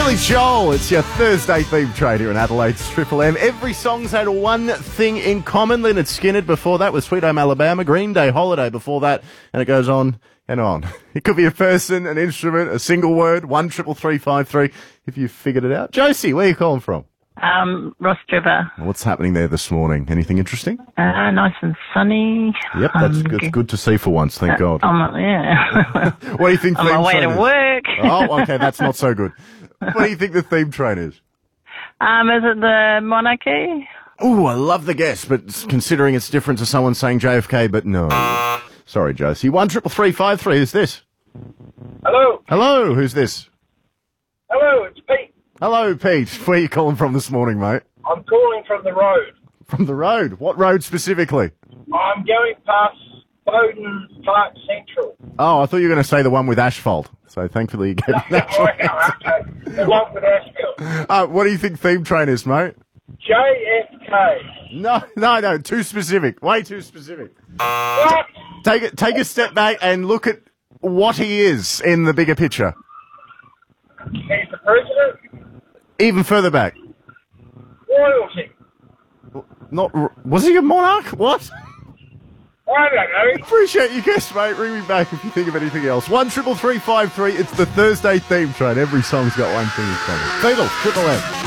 Billy Joel, it's your Thursday theme trade here in Adelaide's Triple M. Every song's had one thing in common. Lynyrd Skynyrd before that was Sweet Home Alabama. Green Day Holiday before that. And it goes on and on. It could be a person, an instrument, a single word, 133353 if you've figured it out. Josie, where are you calling from? Ross River. What's happening there this morning? Anything interesting? Nice and sunny. Yep, that's good to see for once, thank God. Yeah. What do you think On theme my way train to is? work. Oh, okay, that's not so good. What do you think the theme train is? Is it the monarchy? Oh, I love the guess, but considering it's different to someone saying JFK, but no. Sorry, Josie. 133353, who's this? Hello. Hello, who's this? Hello, it's Pete. Hello, Pete. Where are you calling from this morning, mate? I'm calling from the road. From the road? What road specifically? I'm going past Bowden Park Central. Oh, I thought you were going to say the one with asphalt. So thankfully you gave me that Okay. The one with Asheville. What do you think theme train is, mate? JFK. No, too specific. Way too specific. What? Take a step back and look at what he is in the bigger picture. He's the president? Even further back. Royalty. Was he a monarch? What? I don't know. Appreciate your guess, mate. Ring me back if you think of anything else. 133353. It's the Thursday theme train. Every song's got one thing in common. Beatles, Triple M.